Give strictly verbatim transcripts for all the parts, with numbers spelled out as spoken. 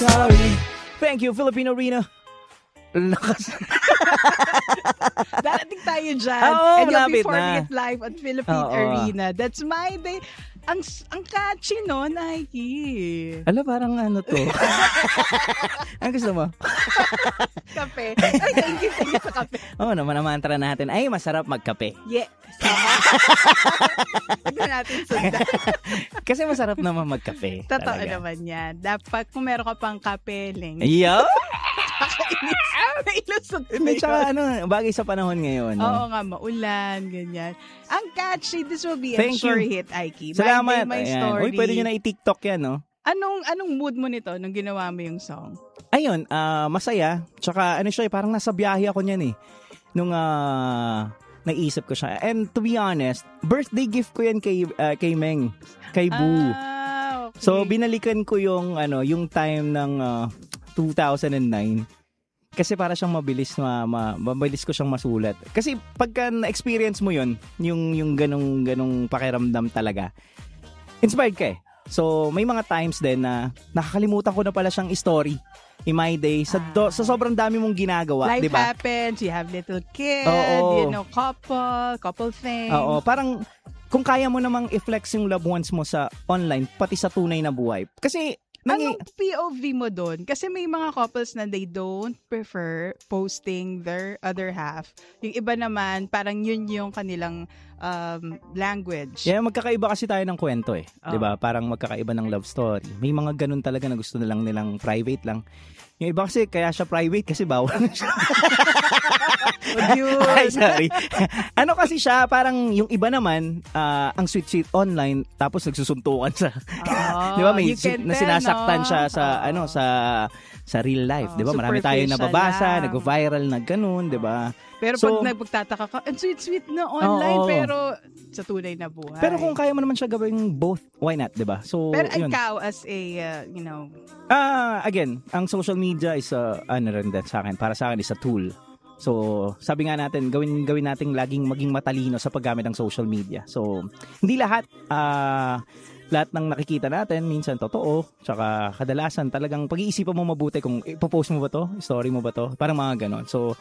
Sorry. Thank you, Filipino Rina. Lakas. Darating tayo dyan. Oo, And you'll be malapit performing na. it live at Philippine Oo. Arena. That's my day. Ang ang catchy, no, Nike? Ala, parang ano to? Ang gusto mo? Kape. Ay, thank you, thank you sa kape. Oo, naman ang mantra natin, ay, masarap magkape. Yes. Tignan natin sundan. Kasi masarap naman magkape. Totoo talaga. naman yan. Dapat kung meron ka pang kape, Ling. Yo! Nailusot ko Hindi, yun. tsaka ano, bagay sa panahon ngayon. No? Oo nga, maulan, ganyan. Ang catchy, this will be a Thank sure you. hit, Aiki. Salamat. My Day, My Ayan. Story. Uy, pwede nyo na i-TikTok yan, no? Anong, anong mood mo nito nung ginawa mo yung song? Ayun, ah, masaya. Tsaka ano siya, eh, parang nasa biyahe ako niyan eh. Nung ah, naisip ko siya. And to be honest, birthday gift ko yan kay, ah, kay Meng. Kay Boo. Ah, okay. So, binalikan ko yung, ano, yung time ng ah, two thousand nine. Kasi para siyang mabilis, ma, ma, mabilis ko siyang masulat. Kasi pagka na-experience mo yun, yung, yung ganong, ganong pakiramdam talaga, inspired ka eh. So, may mga times din na nakakalimutan ko na pala siyang story in my day. Sa, do, sa sobrang dami mong ginagawa, Life di ba? happens, you have little kids, Oo. you know, couple, couple things. Oo, parang kung kaya mo namang i-flex yung loved ones mo sa online, pati sa tunay na buhay. Kasi, nangy- Anong P O V mo doon? Kasi may mga couples na they don't prefer posting their other half. Yung iba naman, parang yun yung kanilang um, language. Yeah, magkakaiba kasi tayo ng kwento eh. Oh. 'Di ba? Parang magkakaiba ng love story. May mga ganun talaga na gusto na lang nilang private lang. Yung iba kasi kaya siya private kasi bawal na siya. Yun. Ay, sorry. Ano kasi siya, parang yung iba naman, ah, ang sweet-sweet online, tapos nagsusuntukan sa, Oh, di ba, may you can na tell, sinasaktan no? siya sa, Oh. ano, sa, sa real life, Oh, di ba? Marami tayong superficial nababasa, lang. nag-viral na ganun, di ba? Pero So- pag nagpagtataka ka, ang sweet-sweet na online, Oo. pero sa tunay na buhay. Pero kung kaya mo naman siya gawing both, why not, di ba? So, Pero yun. ikaw as a, uh, you know, Ah, again, ang social media is a, ano rin din sa akin, para sa akin is a tool. So, sabi nga natin, gawin gawin nating laging maging matalino sa paggamit ng social media. So, hindi lahat ah lahat ng nakikita natin minsan totoo, tsaka kadalasan talagang pag-iisipan mo mabuti kung ipopost mo ba to, story mo ba to, parang mga ganon. So,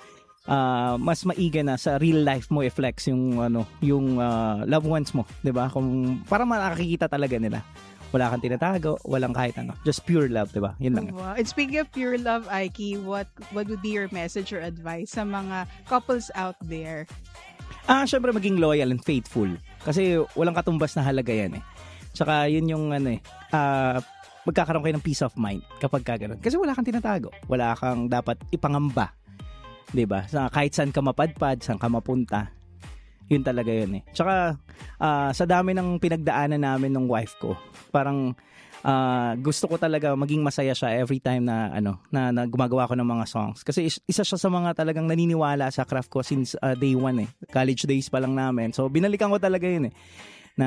ah mas maiga na sa real life mo i-flex yung ano, yung ah, loved ones mo, 'di ba? Kung para makakita talaga nila. Wala kang tinatago, walang kahit ano. Just pure love, 'di ba? Yun lang. wow. And speaking of pure love, Aiki, what what would be your message or advice sa mga couples out there? Ah, syempre maging loyal and faithful. Kasi walang katumbas na halaga yan eh. Tsaka yun yung ano eh, ah, magkakaroon kayo ng peace of mind kapag ka ganun. Kasi wala kang tinatago. Wala kang dapat ipangamba. 'Di ba? Sa kahit saan ka mapadpad, saan ka mapunta. Yun talaga yun eh. Tsaka ah, sa dami ng pinagdaanan namin ng wife ko, parang ah, gusto ko talaga maging masaya siya every time na ano na, na gumagawa ko ng mga songs. Kasi is- isa siya sa mga talagang naniniwala sa craft ko since ah, day one eh. College days pa lang namin. So binalikan ko talaga yun eh. Na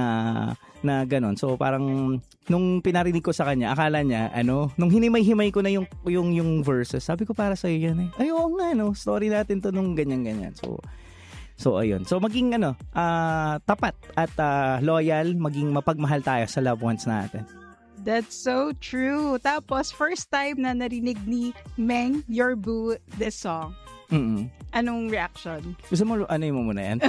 na ganon. So parang nung pinarinig ko sa kanya, akala niya ano, nung hinimay-himay ko na yung yung yung verses, sabi ko para sa iyo yan eh. Ay oo nga no, story natin to nung ganyan-ganyan. So So ayun. So maging ano, ah, tapat at ah, loyal, maging mapagmahal tayo sa loved ones natin. That's so true. Tapos, first time na narinig ni Meng, Your Boo, this song. Mm. Anong reaction? Gusto mo ano mo muna yan?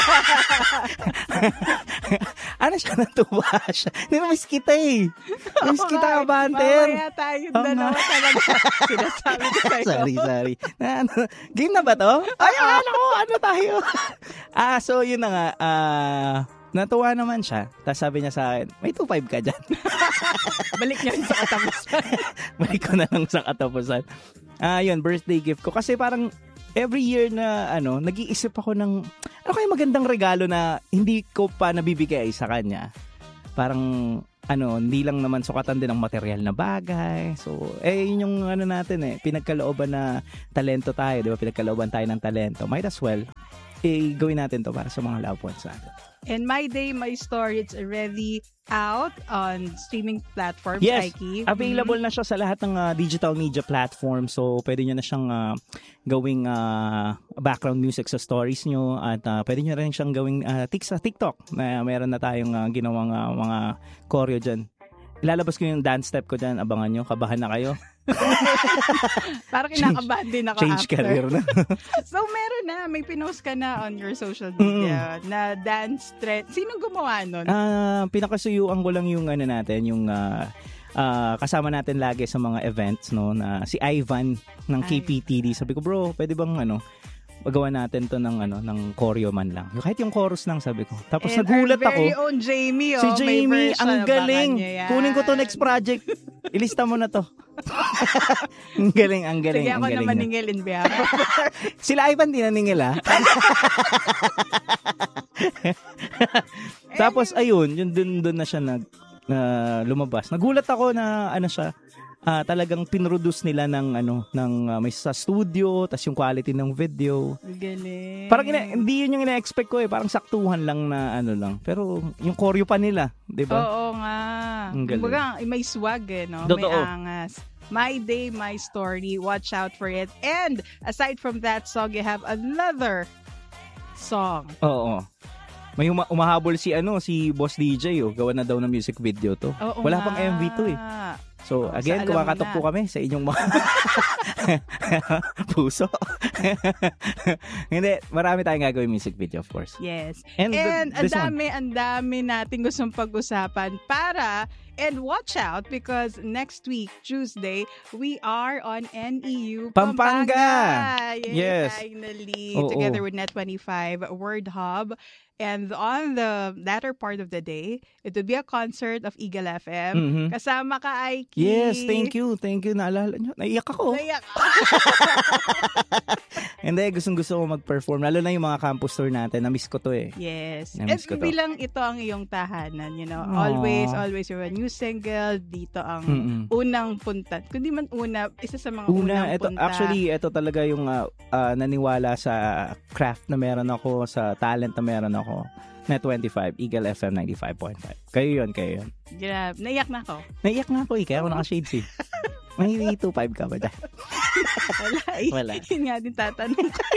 Ano siya, natuwa siya. Namiss kita eh. Namiss kita ka, Banter. Mamaya tayo Oo dalawa nga. talaga. Sinasabi ko sa'yo. sorry, sorry. Na, ano, game na ba to? Ay, ano ko, ano tayo? ah, so yun na nga. Ah, natuwa naman siya. Tapos sabi niya sa akin, may two five ka dyan. Balik niya sa katapusan. Balik ko na lang sa katapusan. Ah, yun, birthday gift ko. Kasi parang every year na ano, nag-iisip ako ng ano kaya magandang regalo na hindi ko pa nabibigay sa kanya. Parang ano, hindi lang naman sukatan din ng material na bagay. So, eh yun yung ano natin eh, pinagkalooban na talento tayo, 'di ba? Pinagkalooban tayo ng talento. Might as well eh gawin natin to para sa mga loved ones natin. And My Day, My Story, it's already out on streaming platforms, Yes, Aiki. available na siya sa lahat ng uh, digital media platform. So, pwede nyo na siyang uh, gawing uh, background music sa stories nyo. At uh, pwede nyo rin siyang gawing uh, tik sa TikTok. Na meron na tayong uh, ginawang uh, mga choreo dyan. Ilalabas ko yung dance step ko dyan. Abangan nyo. Kabahan na kayo. Parang kinakabahan din ako Change after. career na. So, meron na. May pinost ka na on your social media mm. na dance trend. Sino gumawa nun? Ah, uh, pinakasuyuan ko lang yung ano natin, yung uh, uh, kasama natin lagi sa mga events, no, na si Ivan ng K P T D. Sabi ko, bro, pwede bang ano, magawa natin to ng ano ng choreo man lang. Yung kahit yung chorus lang, sabi ko. Tapos and nagulat our very ako. own Jamie, oh, si Jamie, ang galing. Kunin ko to next yan. project. Ilista mo na to. Ang galing, ang galing. Sige, ako ang galing na maningil in behalf of her. Sila Ivan di naningil, ha? Tapos, ayun, yun dun, dun na siya nag, na lumabas. Nagulat ako na, ano siya, Uh, talagang pinroduce nila ng ano ng uh, may sa studio, tas yung quality ng video. Galing. Parang ina- hindi yun yung ina-expect ko eh, parang saktuhan lang na ano lang. Pero yung choreo pa nila, 'di ba? Oo nga. Kumbaga, may swag eh, no? Totoo. May angas. My Day, My Story. Watch out for it. And aside from that song, you have another song. Oo. May uma- umahabol si ano, si Boss D J, oh. Gawa na daw ng music video to. Oo Wala nga. pang M V to eh. So, again, so, kumakatok po kami sa inyong mga puso. Hindi, marami tayong gagawin music video, of course. Yes. And, And the, ang dami, ang dami natin gustong pag-usapan para, and watch out because next week, Tuesday, we are on N E U Pampanga. Pampanga! Yay, Yes. finally. Oo. Together with Net twenty-five, Word Hub. And on the latter part of the day, it will be a concert of Eagle F M. Mm-hmm. Kasama ka, Aiki. Yes, thank you. Thank you. Naalala nyo. Naiyak ako. Naiyak. Hindi, gustong-gusto ko mag-perform. Lalo na yung mga campus tour natin. Na-miss ko to eh. Yes. Na-miss At ko to. bilang ito ang iyong tahanan, you know, Aww. always, always you're a new single. Dito ang Mm-mm. unang punta. Kundi man una, isa sa mga Una, unang ito, punta. actually, ito talaga yung uh, uh, naniwala sa craft na meron ako, sa talent na meron ako. Net twenty-five, Eagle F M ninety-five point five. Kayo yun, kayo yun. Grabe. Naiyak na ako. Naiyak nga ako eh, kaya ako naka-shades eh. May two five ka ba dyan? Wala eh. Wala. Yun nga din tatanong ko.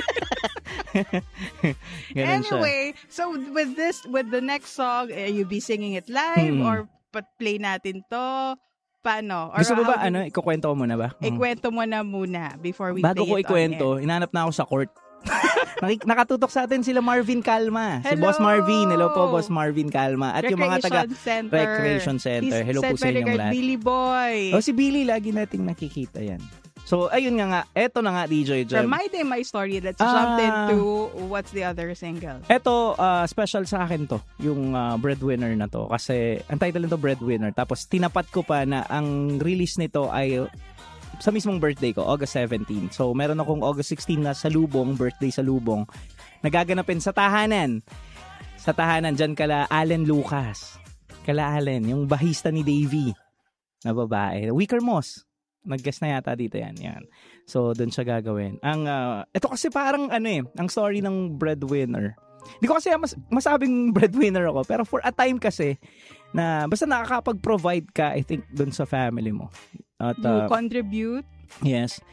Ganun siya. Anyway, so with this, with the next song, uh, you be singing it live Hmm. or pa-play natin to? Paano? Or Gusto mo ba, how do- ano, ikukwento ko muna ba? Ikwento mo na muna before we Bago ko play it on ikwento, air. inanap na ako sa court. Nakik- Nakatutok sa atin sila Marvin Calma. Si Hello! Boss Marvin. Hello po, Boss Marvin Calma. At yung mga taga Recreation Center. Recreation Center. He's Hello po set sa by inyong regard lahat. Billy Boy. Oh, si Billy, lagi nating nakikita yan. So, ayun nga nga. Eto na nga, D J Jem. From My Day, My Story, let's Ah. jump into what's the other single. Eto, uh, special sa akin to. Yung uh, Breadwinner na to. Kasi, ang title nito, Breadwinner. Tapos, tinapat ko pa na ang release nito ay sa mismong birthday ko, August seventeenth. So, meron akong August sixteenth na salubong, birthday salubong, nagaganapin sa tahanan. Sa tahanan, dyan kala Allen Lucas. Kala Allen, yung bahista ni Davey na babae. Wicker Moss. Nag-guest na yata dito yan. yan. So, doon siya gagawin. Ang, uh, ito kasi parang ano eh, ang story ng Breadwinner. Hindi ko kasi mas, masabing breadwinner ako, pero for a time kasi, na basta nakakapag-provide ka, I think, doon sa family mo. At, You uh, contribute. yes.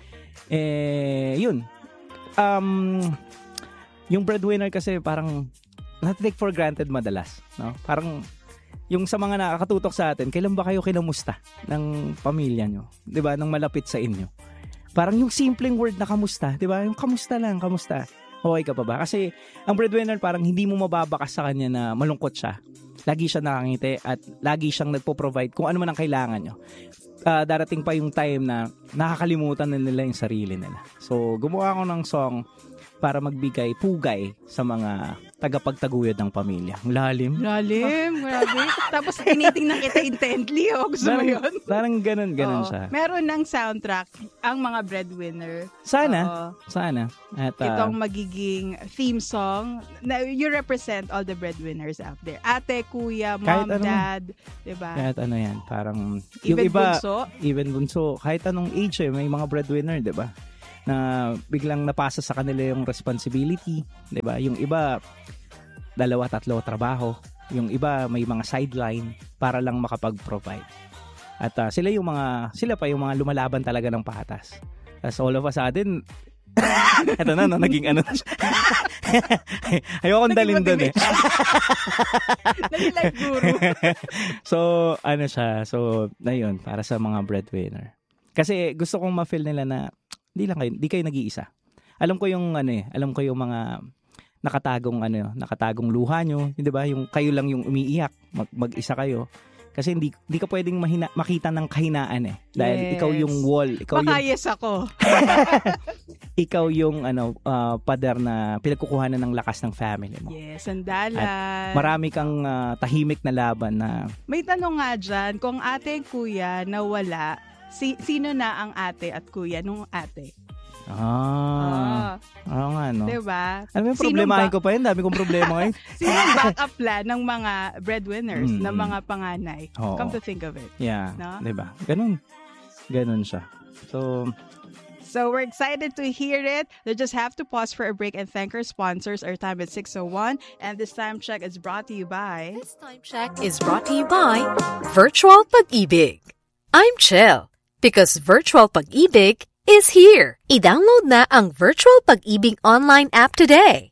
Eh, yun. Um, yung breadwinner kasi parang na-take for granted madalas. No? Parang, yung sa mga nakakatutok sa atin, kailan ba kayo kinamusta ng pamilya nyo? 'Di ba? Nang malapit sa inyo. Parang yung simpleng word na kamusta, 'di ba? Yung kamusta lang, kamusta. Okay ka pa ba? Kasi ang breadwinner parang hindi mo mababakas sa kanya na malungkot siya. Lagi siya nakangiti at lagi siyang nagpo-provide kung ano man ang kailangan nyo. Uh, darating pa yung time na nakakalimutan na nila yung sarili nila. So, gumawa ako ng song para magbigay pugay sa mga tagapagtaguyod ng pamilya. Ang lalim. Lalim, grabe. Tapos tinitingnan kita intently, oh. Gusto mo yun? Parang ganun, ganun Oo. siya. Meron ng soundtrack ang mga breadwinner. Sana, Oo. sana. At, uh, Itong magiging theme song na you represent all the breadwinners out there. Ate, kuya, Kahit mom, ano. dad, diba? kahit ano yan, parang Even yung iba, bunso. even bunso, kahit anong age eh, may mga breadwinner, di ba? Na biglang napasa sa kanila yung responsibility, di ba? Yung iba, dalawa, tatlo trabaho. Yung iba, may mga sideline para lang makapag-provide. At uh, sila yung mga, sila pa yung mga lumalaban talaga ng patas. Tapos all of a sudden, eto na, no, naging ano. Ayokong dalhin doon eh. Naging life guru. So, ano siya, so, na yun, para sa mga breadwinner. Kasi gusto kong ma-feel nila na hindi lang kayo, hindi kayo nag-iisa. Alam ko yung ano eh, alam ko yung mga nakatagong ano, nakatagong luha nyo, hindi ba? Yung kayo lang yung umiiyak, mag, mag-isa kayo. Kasi hindi hindi ka pwedeng mahina, makita ng kahinaan eh. Dahil yes. ikaw yung wall, ikaw Baka yung yes ako. ikaw yung ano uh, pader na pinagkukuhanan ng lakas ng family mo. Yes, sandalan. At marami kang uh, tahimik na laban na may tanong nga dyan, kung ate kuya nawala, si, sino na ang ate at kuya nung ate? Ah. Oo nga, no? Diba? Ano yung problemahin ba- ko pa yun? Dami kong problema ngayon. Sino ang backup plan ng mga breadwinners, mm. ng mga panganay? Oo. Come to think of it. Yeah. No? Diba? Ganun. Ganun siya. So, So we're excited to hear it. We just have to pause for a break and thank our sponsors. Our time is six oh one. And this time check is brought to you by... This time check is brought to you by Virtual Pag-ibig. I'm Chell because Virtual Pag-ibig is here. I-download na ang Virtual Pag-ibig online app today.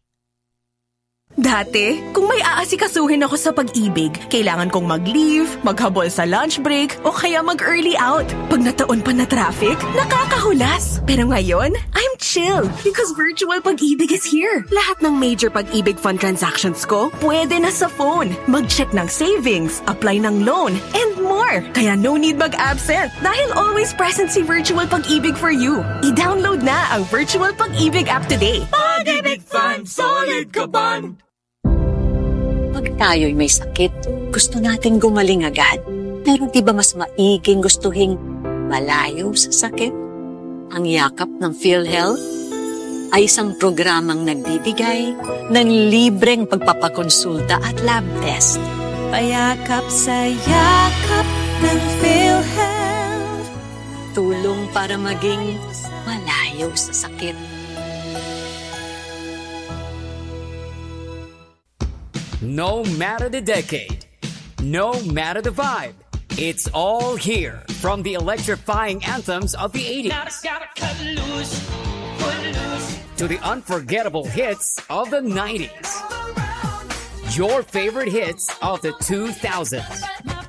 Dati, kung may aasikasuhin ako sa pag-ibig, kailangan kong mag-leave, maghabol sa lunch break, o kaya mag-early out. Pag nataon pa na traffic, nakakahulas. Pero ngayon, I'm chill because Virtual Pag-ibig is here. Lahat ng major pag-ibig fund transactions ko, pwede na sa phone. Mag-check ng savings, apply ng loan, and more. Kaya no need mag-absent dahil always present si Virtual Pag-ibig for you. I-download na ang Virtual Pag-ibig app today. Pag-ibig Fund, solid ka band! Pag tayo'y may sakit, gusto natin gumaling agad. Pero di ba mas maiging gustuhin malayo sa sakit? Ang yakap ng PhilHealth ay isang programang nagbibigay ng libreng pagpapakonsulta at lab test. Payakap sa yakap ng PhilHealth. Tulong para maging malayo sa sakit. No matter the decade, no matter the vibe, it's all here from the electrifying anthems of the eighties to the unforgettable hits of the nineties. Your favorite hits of the two thousands.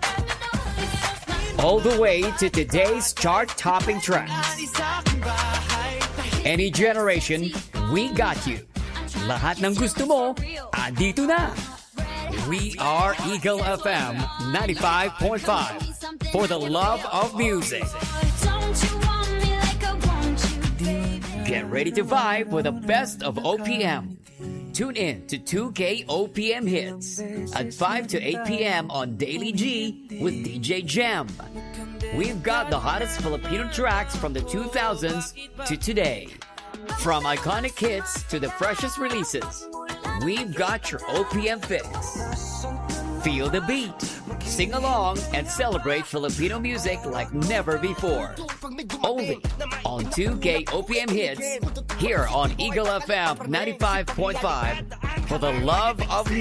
All the way to today's chart-topping tracks. Any generation, we got you. Lahat ng gusto mo, andito na. We are Eagle F M ninety-five point five for the love of music. Get ready to vibe with the best of O P M. Tune in to two K O P M hits at five to eight p.m. on Daily G with D J Jam. We've got the hottest Filipino tracks from the two thousands to today. From iconic hits to the freshest releases, we've got your O P M fix. Feel the beat, sing along, and celebrate Filipino music like never before. Only on two K O P M hits here on Eagle F M ninety-five point five for the love of